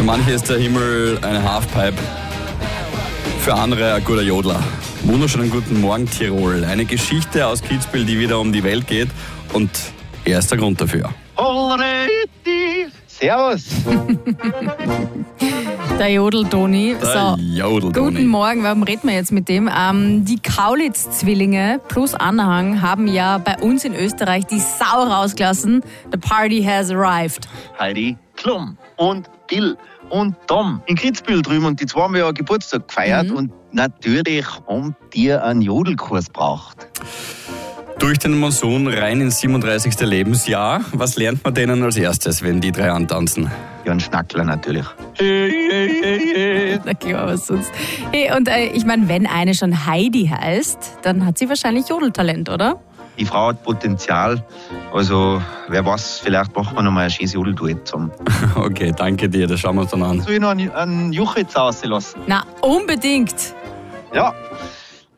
manche ist der Himmel eine Halfpipe, für andere ein guter Jodler. Wunderschönen guten Morgen, Tirol. Eine Geschichte aus Kitzbühel, die wieder um die Welt geht. Und er ist der Grund dafür. Servus. Der Jodel-Toni. Der Jodel-Toni. Guten Morgen, warum reden wir jetzt mit dem? Die Kaulitz-Zwillinge plus Anhang haben ja bei uns in Österreich die Sau rausgelassen. The party has arrived. Heidi Klum und Bill und Tom in Kitzbühel drüben und die zwei haben ja Geburtstag gefeiert und natürlich haben die einen Jodelkurs braucht. Durch den Monsun rein ins 37. Lebensjahr. Was lernt man denen als erstes, wenn die drei antanzen? Ja, ein Schnackler natürlich. Na klar, was sonst. Hey, und ich meine, wenn eine schon Heidi heißt, dann hat sie wahrscheinlich Jodeltalent, oder? Die Frau hat Potenzial, also wer weiß, vielleicht machen wir noch mal ein schönes Jodelduett zusammen. Okay, danke dir, das schauen wir uns dann an. Soll ich noch einen Juchitz rauslassen? Na, unbedingt. Ja.